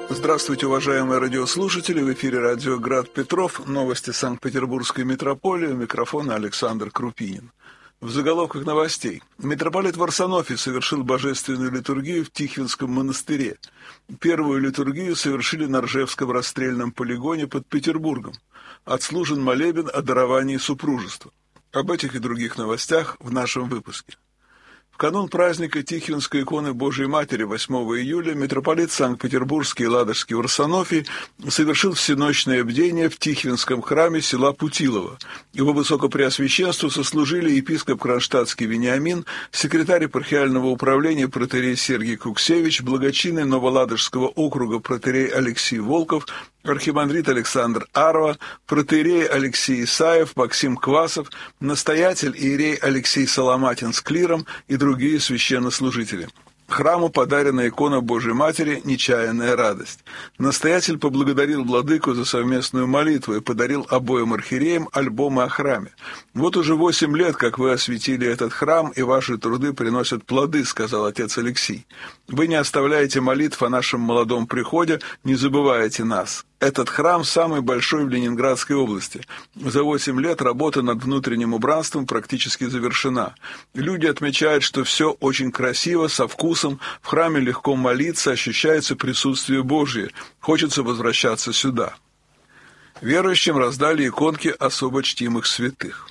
Здравствуйте, уважаемые радиослушатели! В эфире радио «Град Петров». Новости Санкт-Петербургской митрополии. У микрофона Александр Крупинин. В заголовках новостей. Митрополит Варсонофий совершил божественную литургию в Тихвинском монастыре. Первую литургию совершили на Ржевском расстрельном полигоне под Петербургом. Отслужен молебен о даровании супружества. Об этих и других новостях в нашем выпуске. В канун праздника Тихвинской иконы Божией Матери 8 июля митрополит Санкт-Петербургский и Ладожский Варсонофий совершил всеночное бдение в Тихвинском храме села Путилово. Его высокопреосвященству сослужили епископ Кронштадтский Вениамин, секретарь епархиального управления протоиерей Сергий Куксевич, благочинный Новоладожского округа протоиерей Алексей Волков, архимандрит Александр Арва, протоиерей Алексей Исаев, Максим Квасов, настоятель иерей Алексей Соломатин с клиром и другие священнослужители. Храму подарена икона Божией Матери «Нечаянная радость». Настоятель поблагодарил владыку за совместную молитву и подарил обоим архиереям альбомы о храме. «Вот уже 8 лет, как вы осветили этот храм, и ваши труды приносят плоды», — сказал отец Алексий. «Вы не оставляете молитв о нашем молодом приходе, не забываете нас. Этот храм самый большой в Ленинградской области. За 8 лет работа над внутренним убранством практически завершена. Люди отмечают, что все очень красиво, со вкусом, в храме легко молиться, ощущается присутствие Божие. Хочется возвращаться сюда». Верующим раздали иконки особо чтимых святых.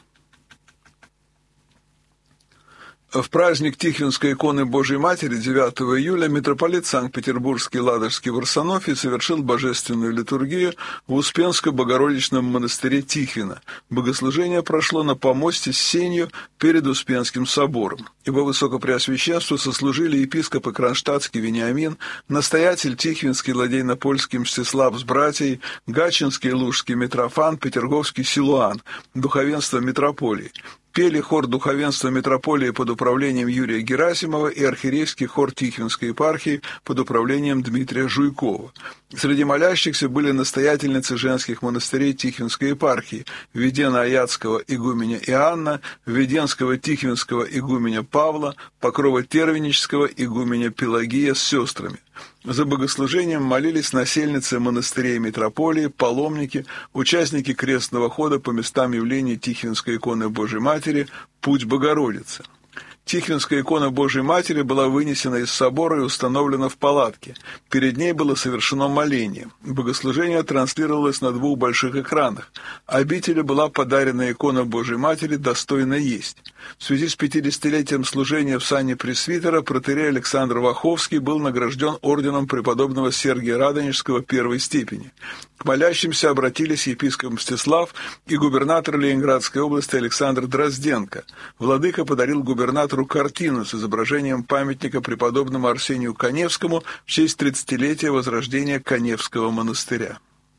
В праздник Тихвинской иконы Божией Матери 9 июля митрополит Санкт-Петербургский и Ладожский Варсонофий совершил божественную литургию в Успенско-Богородичном монастыре Тихвина. Богослужение прошло на помосте с сенью перед Успенским собором. Его высокопреосвященству сослужили епископы Кронштадтский Вениамин, настоятель Тихвинский Ладейно-Польский Мстислав с братьей, Гатчинский Лужский Митрофан, Петерговский Силуан, духовенство митрополии. Пели хор духовенства митрополии под управлением Юрия Герасимова и архиерейский хор Тихвинской епархии под управлением Дмитрия Жуйкова. Среди молящихся были настоятельницы женских монастырей Тихвинской епархии, Введенно-Аятского игуменя Иоанна, Введенского Тихвинского игуменя Павла, Покрово-Тервенического игуменя Пелагия с сестрами. За богослужением молились насельницы монастырей митрополии, паломники, участники крестного хода по местам явления Тихвинской иконы Божией Матери «Путь Богородицы». Тихвинская икона Божией Матери была вынесена из собора и установлена в палатке. Перед ней было совершено моление. Богослужение транслировалось на 2 больших экранах. Обители была подарена икона Божией Матери «Достойно есть». В связи с 50-летием служения в сане пресвитера протоиерей Александр Ваховский был награжден орденом преподобного Сергия Радонежского 1 степени. К молящимся обратились епископ Мстислав и губернатор Ленинградской области Александр Дрозденко. Владыка подарил губернатору картину с изображением памятника преподобному Арсению Каневскому в честь 30-летия возрождения Каневского монастыря.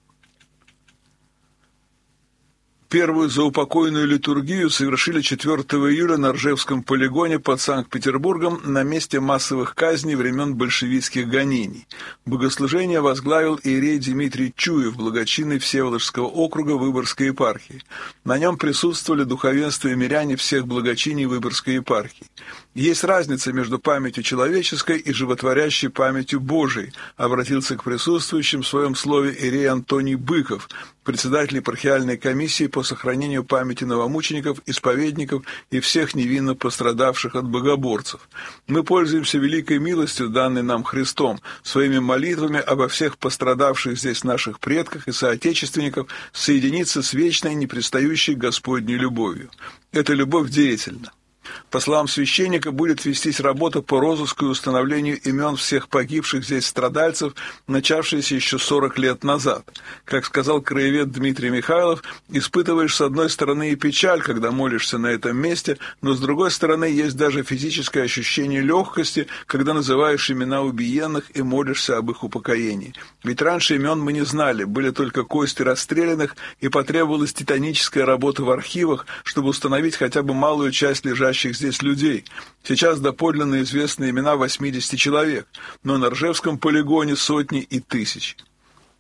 Первую заупокойную литургию совершили 4 июля на Ржевском полигоне под Санкт-Петербургом на месте массовых казней времен большевистских гонений. Богослужение возглавил иерей Дмитрий Чуев, благочинный Всеволожского округа Выборгской епархии. На нем присутствовали духовенство и миряне всех благочиний Выборгской епархии. Есть разница между памятью человеческой и животворящей памятью Божией, обратился к присутствующим в своем слове иерей Антоний Быков, председатель епархиальной комиссии по сохранению памяти новомучеников, исповедников и всех невинно пострадавших от богоборцев. Мы пользуемся великой милостью, данной нам Христом, своими молитвами обо всех пострадавших здесь наших предках и соотечественников соединиться с вечной, непрестающей Господней любовью. Эта любовь деятельна. По словам священника, будет вестись работа по розыску и установлению имен всех погибших здесь страдальцев, начавшаяся еще 40 лет назад. Как сказал краевед Дмитрий Михайлов, испытываешь с одной стороны и печаль, когда молишься на этом месте, но с другой стороны есть даже физическое ощущение легкости, когда называешь имена убиенных и молишься об их упокоении. Ведь раньше имен мы не знали, были только кости расстрелянных, и потребовалась титаническая работа в архивах, чтобы установить хотя бы малую часть лежащих здесь людей. Сейчас доподлинно известны имена 80 человек, но на Ржевском полигоне сотни и тысячи.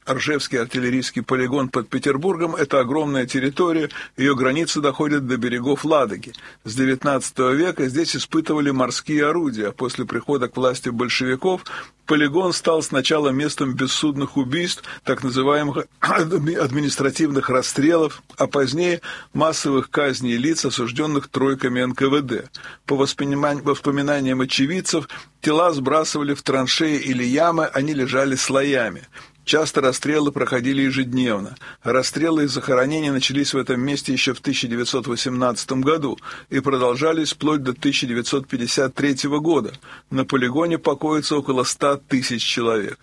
Ржевский артиллерийский полигон под Петербургом – это огромная территория, ее границы доходят до берегов Ладоги. С XIX века здесь испытывали морские орудия, а после прихода к власти большевиков полигон стал сначала местом бессудных убийств, так называемых административных расстрелов, а позднее массовых казней лиц, осужденных тройками НКВД. По воспоминаниям очевидцев, тела сбрасывали в траншеи или ямы, они лежали слоями. Часто расстрелы проходили ежедневно. Расстрелы и захоронения начались в этом месте еще в 1918 году и продолжались вплоть до 1953 года. На полигоне покоится около 100 тысяч человек.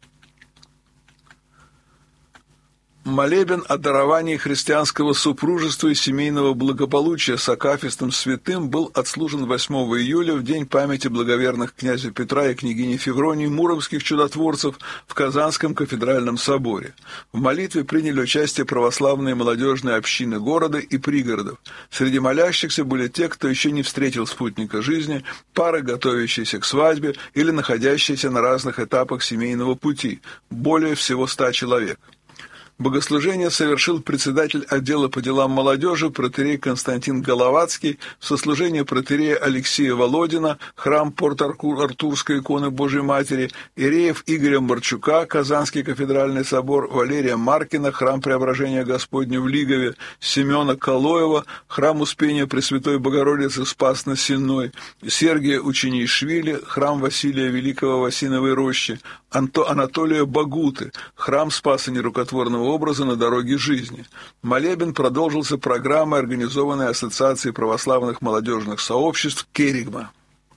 Молебен о даровании христианского супружества и семейного благополучия с акафистом святым был отслужен 8 июля в день памяти благоверных князя Петра и княгини Февронии, муромских чудотворцев, в Казанском кафедральном соборе. В молитве приняли участие православные молодежные общины города и пригородов. Среди молящихся были те, кто еще не встретил спутника жизни, пары, готовящиеся к свадьбе или находящиеся на разных этапах семейного пути, более всего 100 человек. Богослужение совершил председатель отдела по делам молодежи протоиерей Константин Головацкий, сослужение протоиерея Алексея Володина, храм Порт-Артурской иконы Божией Матери, иереев Игоря Марчука, Казанский кафедральный собор, Валерия Маркина, храм Преображения Господня в Лигове, Семена Калоева, храм Успения Пресвятой Богородицы Спас-на-Сенной, Сергия Ученишвили, храм Василия Великого в Осиновой роще, Анатолия Багуты, храм Спаса Нерукотворного образа на дороге жизни. Молебен продолжился программой, организованной Ассоциацией православных молодежных сообществ «Керигма».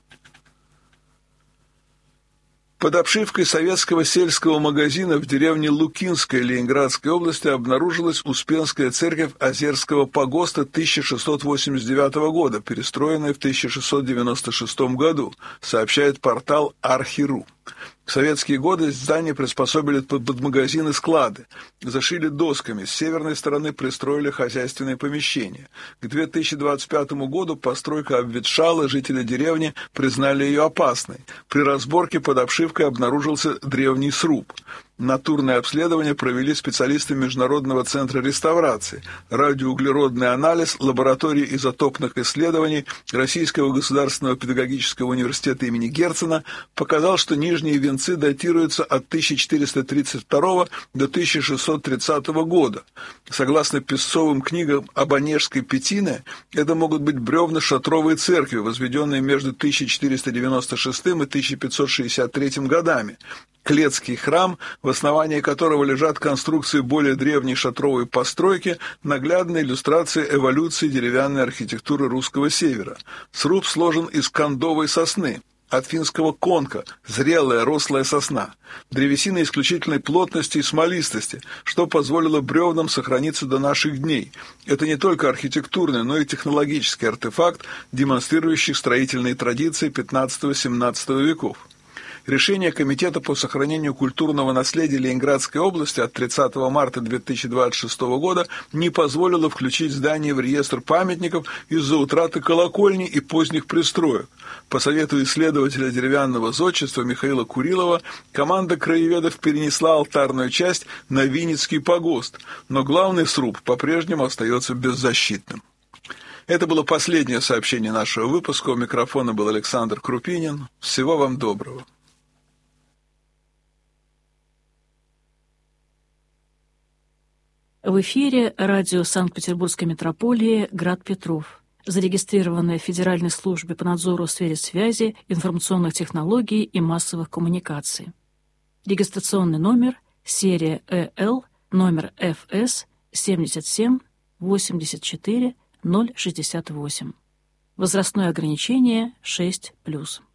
Под обшивкой советского сельского магазина в деревне Лукинской Ленинградской области обнаружилась Успенская церковь Озерского погоста 1689 года, перестроенная в 1696 году, сообщает портал Архи.ру. В советские годы здание приспособили под магазины и склады, зашили досками, с северной стороны пристроили хозяйственные помещения. К 2025 году постройка обветшала, жители деревни признали ее опасной. При разборке под обшивкой обнаружился древний сруб. Натурное обследование провели специалисты Международного центра реставрации. Радиоуглеродный анализ лаборатории изотопных исследований Российского государственного педагогического университета имени Герцена показал, что нижние венцы датируются от 1432 до 1630 года. Согласно песцовым книгам об Онежской Петине, это могут быть бревна шатровой церкви, возведенные между 1496 и 1563 годами. Клетский храм, в основании которого лежат конструкции более древней шатровой постройки, наглядная иллюстрация эволюции деревянной архитектуры русского севера. Сруб сложен из кондовой сосны, от финского конка, зрелая рослая сосна. Древесина исключительной плотности и смолистости, что позволило бревнам сохраниться до наших дней. Это не только архитектурный, но и технологический артефакт, демонстрирующий строительные традиции XV-XVII веков. Решение Комитета по сохранению культурного наследия Ленинградской области от 30 марта 2026 года не позволило включить здание в реестр памятников из-за утраты колокольни и поздних пристроек. По совету исследователя деревянного зодчества Михаила Курилова, команда краеведов перенесла алтарную часть на Винницкий погост, но главный сруб по-прежнему остается беззащитным. Это было последнее сообщение нашего выпуска. У микрофона был Александр Крупинин. Всего вам доброго. В эфире радио Санкт-Петербургской метрополии «Град Петров», зарегистрированное в Федеральной службе по надзору в сфере связи, информационных технологий и массовых коммуникаций. Регистрационный номер, серия ЭЛ, номер ФС 77 84 068. Возрастное ограничение 6+.